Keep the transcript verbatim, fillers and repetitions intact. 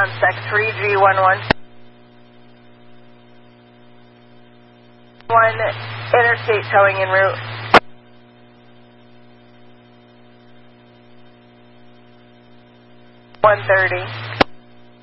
on sec three G one one. One interstate towing en route. one thirty.